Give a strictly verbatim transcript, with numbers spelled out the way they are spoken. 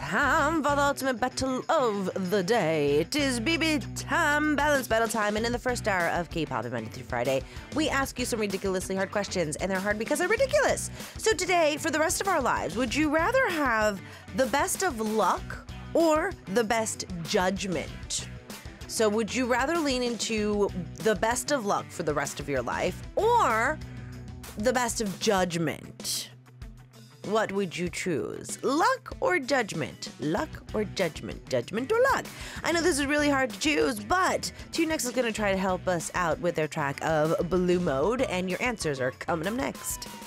time for the ultimate battle of the day. It is B B time, balance battle time, and in the first hour of K-pop Monday through Friday, we ask you some ridiculously hard questions, and they're hard because they're ridiculous. So today, for the rest of our lives, would you rather have the best of luck or the best judgment? So would you rather lean into the best of luck for the rest of your life or the best of judgment? What would you choose? Luck or judgment? Luck or judgment? Judgment or luck? I know this is really hard to choose, but Two Next is going to try to help us out with their track of Blue Mode, and your answers are coming up next.